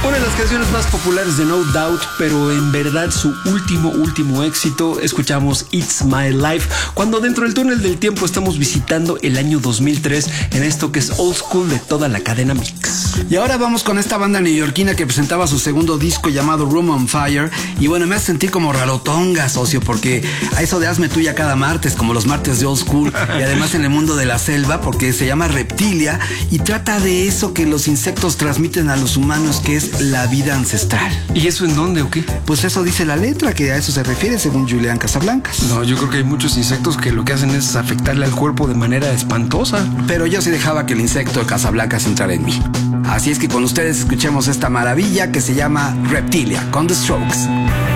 Una de las canciones más populares de No Doubt, pero en verdad su último éxito, escuchamos It's My Life, cuando dentro del túnel del tiempo estamos visitando el año 2003 en esto que es old school de toda la cadena Mix. Y ahora vamos con esta banda neoyorquina que presentaba su segundo disco llamado Room on Fire. Y bueno, me hace sentir como rarotonga, socio, porque a eso de hazme tuya cada martes, como los martes de old school, y además en el mundo de la selva, porque se llama Reptilia y trata de eso que los insectos transmiten a los humanos, que es la vida ancestral. ¿Y eso en dónde o qué? Pues eso dice la letra, que a eso se refiere según Julián Casablancas. No, yo creo que hay muchos insectos que lo que hacen es afectarle al cuerpo de manera espantosa. Pero yo sí dejaba que el insecto de Casablancas entrara en mí. Así es que con ustedes escuchemos esta maravilla que se llama Reptilia, con The Strokes.